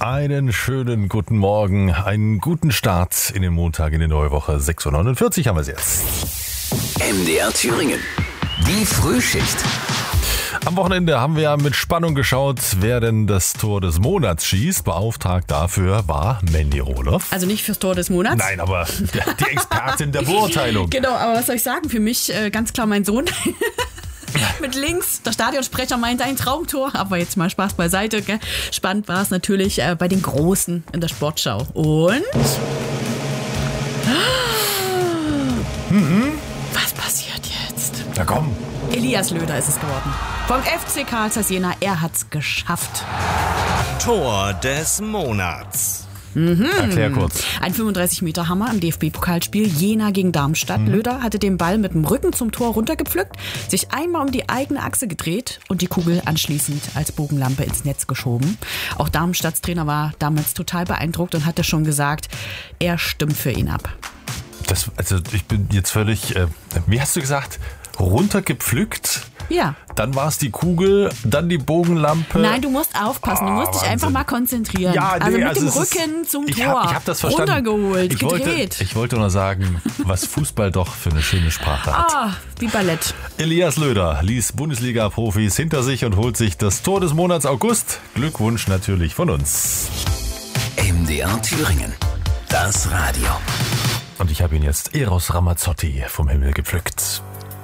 Einen schönen guten Morgen, einen guten Start in den Montag, in die neue Woche. 6.49 Uhr haben wir es jetzt. MDR Thüringen, die Frühschicht. Am Wochenende haben wir ja mit Spannung geschaut, wer denn das Tor des Monats schießt. Beauftragt dafür war Mandy Rohloff. Also nicht fürs Tor des Monats. Nein, aber die Expertin der Beurteilung. Genau, aber was soll ich sagen? Für mich ganz klar mein Sohn. Mit links, der Stadionsprecher meinte ein Traumtor, aber jetzt mal Spaß beiseite. Gell? Spannend war es natürlich bei den Großen in der Sportschau. Und? Was passiert jetzt? Na komm. Elias Löder ist es geworden. Vom FC Karl Zeiss Jena, er hat's geschafft. Tor des Monats. Erklär kurz. Ein 35-Meter-Hammer im DFB-Pokalspiel Jena gegen Darmstadt. Löder hatte den Ball mit dem Rücken zum Tor runtergepflückt, sich einmal um die eigene Achse gedreht und die Kugel anschließend als Bogenlampe ins Netz geschoben. Auch Darmstadts Trainer war damals total beeindruckt und hatte schon gesagt, er stimmt für ihn ab. Ich bin jetzt völlig, wie hast du gesagt, runtergepflückt? Ja. Dann war es die Kugel, dann die Bogenlampe. Nein, du musst aufpassen, du musst dich einfach mal konzentrieren. Ja, also mit dem es Rücken zum ich Tor, hab das verstanden. runtergeholt, gedreht. Ich wollte nur sagen, was Fußball doch für eine schöne Sprache hat. Wie Ballett. Elias Löder ließ Bundesliga-Profis hinter sich und holt sich das Tor des Monats August. Glückwunsch natürlich von uns. MDR Thüringen, das Radio. Und ich habe ihn jetzt Eros Ramazzotti vom Himmel gepflückt.